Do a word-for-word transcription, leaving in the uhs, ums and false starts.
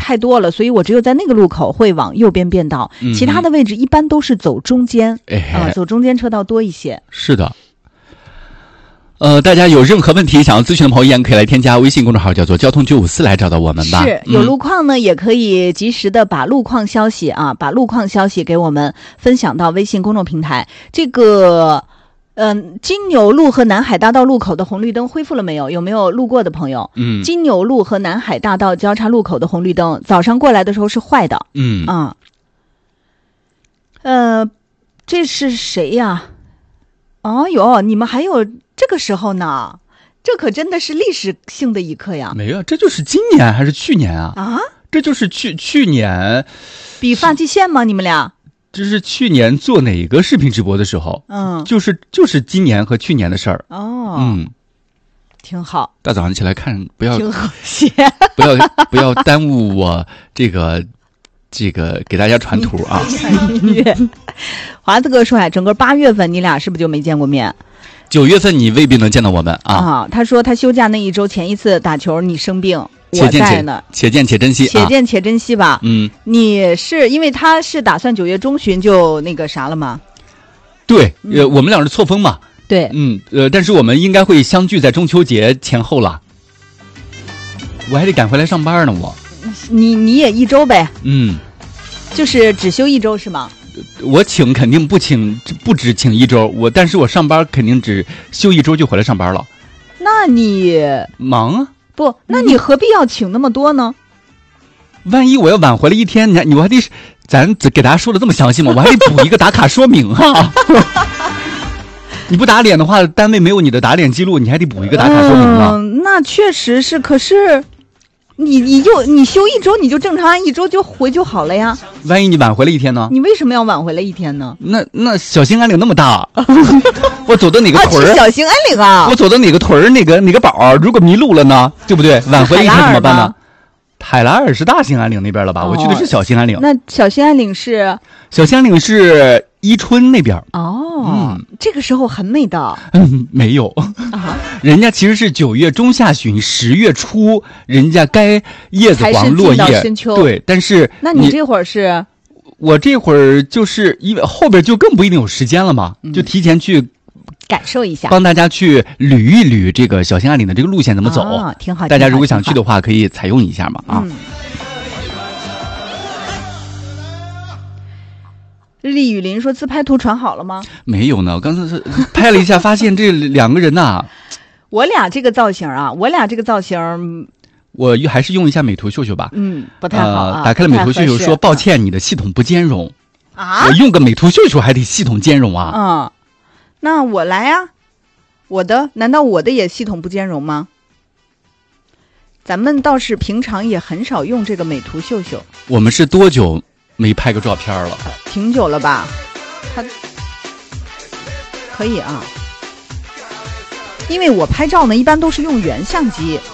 太多了，所以我只有在那个路口会往右边变道， 嗯、 其他的位置一般都是走中间， 哎、 啊，走中间车道多一些。 是的。呃，大家有任何问题想要咨询的朋友，依然可以来添加微信公众号，叫做交通九五四来找到我们吧。 是，有路况呢、嗯、也可以及时的把路况消息啊，把路况消息给我们分享到微信公众平台。这个嗯、呃，金牛路和南海大道路口的红绿灯恢复了没有？有没有路过的朋友？ 嗯， 金牛路和南海大道交叉路口的红绿灯早上过来的时候是坏的。 嗯啊，呃，这是谁呀？哦哟，你们还有这个时候呢，这可真的是历史性的一刻呀！ 没有，这就是今年还是去年啊？ 啊， 这就是去去年比发际线吗？你们俩？ 这是去年做哪个视频直播的时候？ 嗯， 就是就是今年和去年的事儿。 哦， 嗯， 挺好。 大早上起来看，不要挺和谐， 不要不要耽误我这个。这个给大家传图啊！ 音乐，华子哥说呀，整个八月份你俩是不是就没见过面？ 九月份你未必能见到我们啊！ 啊，他说他休假那一周前一次打球，你生病，我在呢。 且见且珍惜， 且见且珍惜吧。 啊、嗯， 你是因为他是打算九月中旬就那个啥了吗？ 对，呃，我们俩是错峰嘛。 对， 嗯，呃，但是我们应该会相聚在中秋节前后了。我还得赶回来上班呢，我。 你你也一周呗？ 嗯， 就是只休一周是吗？ 我请肯定不请，不只请一周，我但是我上班肯定只休一周就回来上班了。 那你忙啊？ 不，那你何必要请那么多呢？ 万一我要晚回来一天，你你我还得，咱给大家说的这么详细吗？我还得补一个打卡说明啊。你不打脸的话，单位没有你的打脸记录，你还得补一个打卡说明呢。 嗯，那确实是，可是。你你就你休一周，你就正常按一周就回就好了呀。 万一你晚回来一天呢？ 你为什么要晚回来一天呢？ 那那小兴安岭那么大，我走到哪个屯儿、 啊？小兴安岭啊！ 我走到哪个屯儿、哪个哪个堡，如果迷路了呢？对不对？晚回来一天怎么办呢？海拉尔是大兴安岭那边了吧？哦、我去的是小兴安岭。 那小兴安岭是？ 小兴安岭是伊春那边。 哦，嗯，这个时候很美的。 嗯，没有啊， 人家其实是九月中下旬、十月初，人家该叶子黄落叶。对，但是那你这会儿是？ 我这会儿就是因为后边就更不一定有时间了嘛，嗯、就提前去感受一下， 帮大家去捋一捋这个小兴安岭的这个路线怎么走， 哦、挺好。 大家如果想去的话，可以采用一下嘛啊。 嗯厉雨林说：“自拍图传好了吗？” 没有呢，我刚才是拍了一下，发现这两个人呐、啊， 我俩这个造型啊，我俩这个造型， 我还是用一下美图秀秀吧。 嗯，不太好、啊呃。打开了美图秀秀，说抱歉，你的系统不兼容啊。 我用个美图秀秀还得系统兼容啊。 嗯，那我来呀、啊，我的难道我的也系统不兼容吗？咱们倒是平常也很少用这个美图秀秀。 我们是多久没拍个照片了？ 挺久了吧？它可以啊，因为我拍照呢，一般都是用原相机。